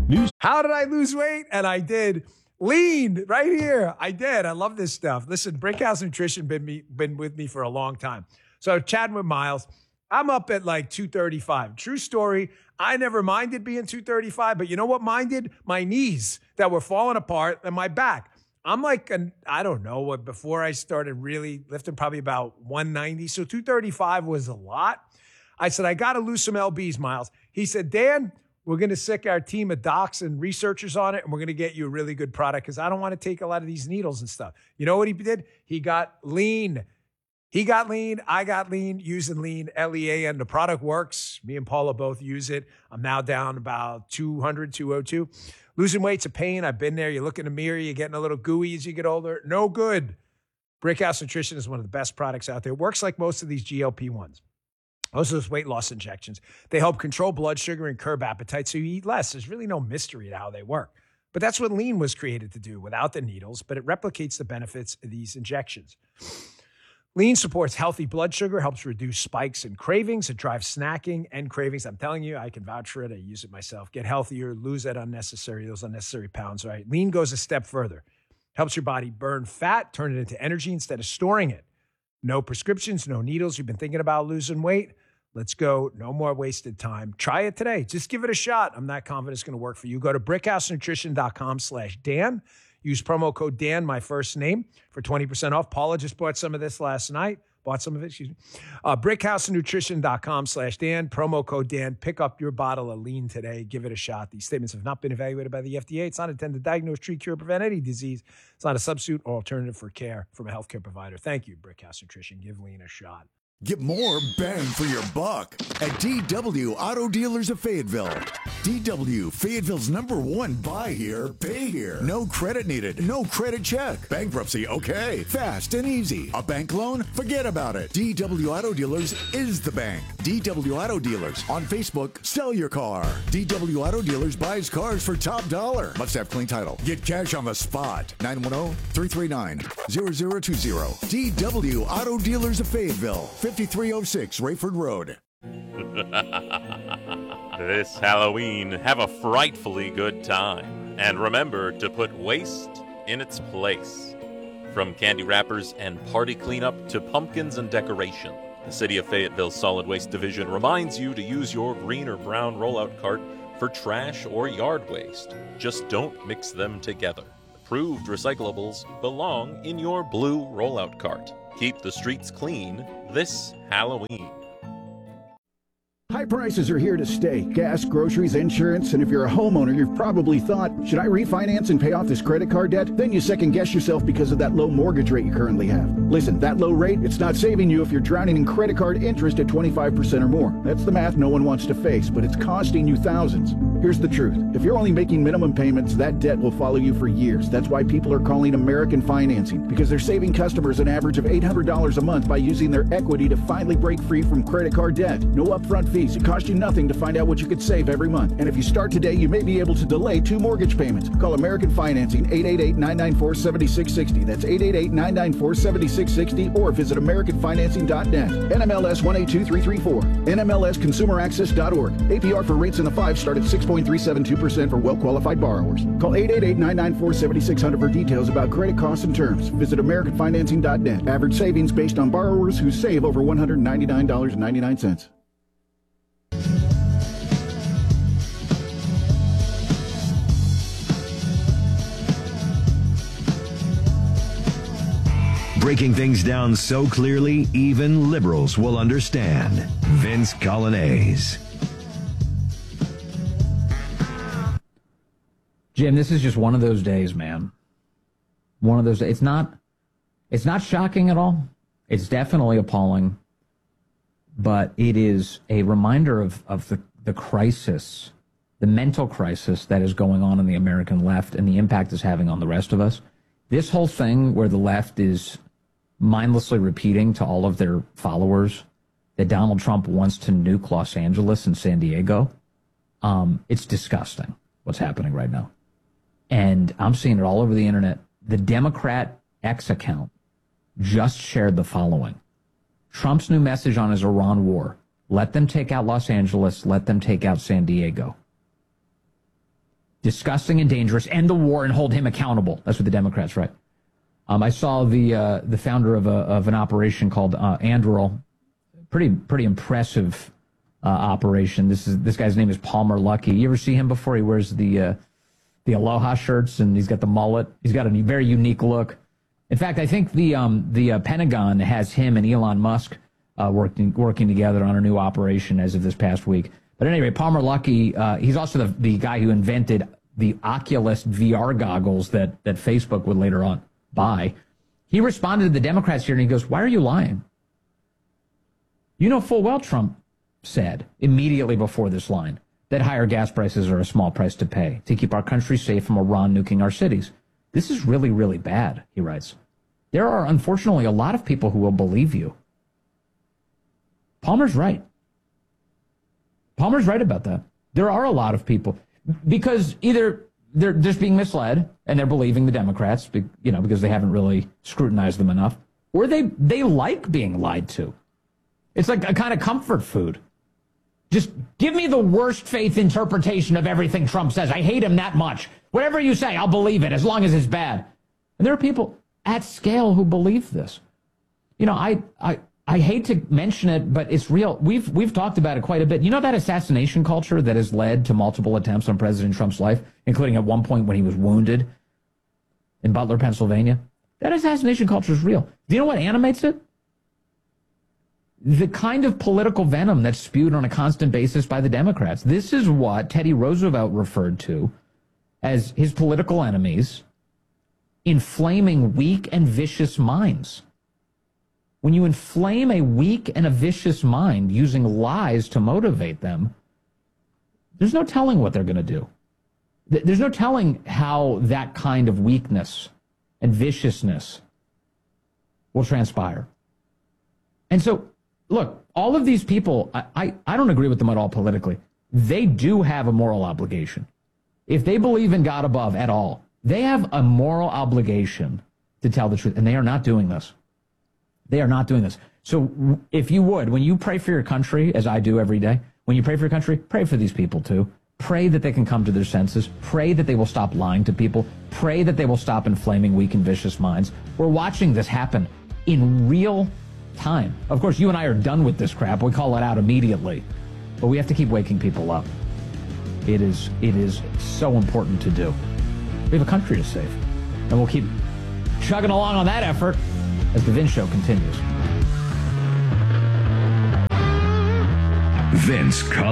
News. How did I lose weight? And I did. Lean right here. I did. I love this stuff. Listen, Brickhouse Nutrition been with me for a long time. So chatting with Miles, I'm up at like 235. True story. I never minded being 235, but you know what minded? My knees that were falling apart and my back. I'm like, I don't know what, before I started really lifting, probably about 190. So 235 was a lot. I said, I got to lose some LBs, Miles. He said, Dan, we're going to sick our team of docs and researchers on it, and we're going to get you a really good product because I don't want to take a lot of these needles and stuff. You know what he did? He got lean. He got lean. I got lean using lean, LEAN. The product works. Me and Paula both use it. I'm now down about 200, 202. Losing weight's a pain. I've been there. You look in the mirror, you're getting a little gooey as you get older. No good. Brickhouse Nutrition is one of the best products out there. It works like most of these GLP-1s. Most of those weight loss injections, they help control blood sugar and curb appetite so you eat less. There's really no mystery to how they work. But that's what lean was created to do without the needles, but it replicates the benefits of these injections. Lean supports healthy blood sugar, helps reduce spikes and cravings. It drives snacking and cravings. I'm telling you, I can vouch for it. I use it myself. Get healthier, lose those unnecessary pounds, right? Lean goes a step further. Helps your body burn fat, turn it into energy instead of storing it. No prescriptions, no needles. You've been thinking about losing weight? Let's go. No more wasted time. Try it today. Just give it a shot. I'm not confident it's going to work for you. Go to brickhousenutrition.com/Dan. Use promo code Dan, my first name, for 20% off. Paula just bought some of this last night. Brickhousenutrition.com/Dan. Promo code Dan. Pick up your bottle of lean today. Give it a shot. These statements have not been evaluated by the FDA. It's not intended to diagnose, treat, cure, prevent any disease. It's not a substitute or alternative for care from a healthcare provider. Thank you, Brickhouse Nutrition. Give lean a shot. Get more bang for your buck at DW Auto Dealers of Fayetteville. DW, Fayetteville's #1 buy here, pay here. No credit needed, no credit check. Bankruptcy, okay. Fast and easy. A bank loan? Forget about it. DW Auto Dealers is the bank. DW Auto Dealers. On Facebook, sell your car. DW Auto Dealers buys cars for top dollar. Must have clean title. Get cash on the spot. 910-339-0020. DW Auto Dealers of Fayetteville. 5306 Rayford Road. This Halloween, have a frightfully good time. And remember to put waste in its place. From candy wrappers and party cleanup to pumpkins and decoration, the City of Fayetteville Solid Waste Division reminds you to use your green or brown rollout cart for trash or yard waste. Just don't mix them together. Approved recyclables belong in your blue rollout cart. Keep the streets clean this Halloween. High prices are here to stay. Gas, groceries, insurance, and if you're a homeowner, you've probably thought, should I refinance and pay off this credit card debt? Then you second guess yourself because of that low mortgage rate you currently have. Listen, that low rate, it's not saving you if you're drowning in credit card interest at 25% or more. That's the math no one wants to face, but it's costing you thousands. Here's the truth. If you're only making minimum payments, that debt will follow you for years. That's why people are calling American Financing, because they're saving customers an average of $800 a month by using their equity to finally break free from credit card debt. No upfront fees. It costs you nothing to find out what you could save every month. And if you start today, you may be able to delay 2 mortgage payments. Call American Financing, 888-994-7660. That's 888-994-7660, or visit AmericanFinancing.net. NMLS 182334. NMLSConsumerAccess.org. APR for rates in the 5 start at 6.372% for well-qualified borrowers. Call 888-994-7600 for details about credit costs and terms. Visit AmericanFinancing.net. Average savings based on borrowers who save over $199.99. Breaking things down so clearly, even liberals will understand. Vince Coglianese. Jim, this is just one of those days, man. One of those days. It's not shocking at all. It's definitely appalling. But it is a reminder of the crisis, the mental crisis that is going on in the American left and the impact it's having on the rest of us. This whole thing where the left is mindlessly repeating to all of their followers that Donald Trump wants to nuke Los Angeles and San Diego, it's disgusting what's happening right now. And I'm seeing it all over the internet. The Democrat X account just shared the following. Trump's new message on his Iran war. Let them take out Los Angeles. Let them take out San Diego. disgusting and dangerous. End the war and hold him accountable. That's what the Democrats write. I saw the founder of an operation called Anduril. Pretty impressive operation. This guy's name is Palmer Luckey. You ever see him before? He wears the Aloha shirts and he's got the mullet. He's got a very unique look. In fact, I think the Pentagon has him and Elon Musk working together on a new operation as of this past week. But anyway, Palmer Luckey, he's also the guy who invented the Oculus VR goggles that Facebook would later on buy. He responded to the Democrats here and he goes, "Why are you lying? You know full well Trump said immediately before this line that higher gas prices are a small price to pay to keep our country safe from Iran nuking our cities. This is really, really bad," he writes. "There are unfortunately a lot of people who will believe you." Palmer's right. Palmer's right about that. There are a lot of people because either they're just being misled and they're believing the Democrats, because they haven't really scrutinized them enough, or they like being lied to. It's like a kind of comfort food. Just give me the worst faith interpretation of everything Trump says. I hate him that much. Whatever you say, I'll believe it as long as it's bad. And there are people at scale who believe this. I hate to mention it, but it's real. We've talked about it quite a bit. You know that assassination culture that has led to multiple attempts on President Trump's life, including at one point when he was wounded in Butler, Pennsylvania? That assassination culture is real. Do you know what animates it? The kind of political venom that's spewed on a constant basis by the Democrats. This is what Teddy Roosevelt referred to as his political enemies inflaming weak and vicious minds. When you inflame a weak and a vicious mind using lies to motivate them, there's no telling what they're going to do. There's no telling how that kind of weakness and viciousness will transpire. And so, look, all of these people, I don't agree with them at all politically. They do have a moral obligation. If they believe in God above at all, they have a moral obligation to tell the truth, and they are not doing this. They are not doing this. So if you would, when you pray for your country, as I do every day, when you pray for your country, pray for these people too. Pray that they can come to their senses. Pray that they will stop lying to people. Pray that they will stop inflaming weak and vicious minds. We're watching this happen in real time. Of course, you and I are done with this crap. We call it out immediately. But we have to keep waking people up. It is so important to do. We have a country to save. And we'll keep chugging along on that effort as the Vince Show continues. Vince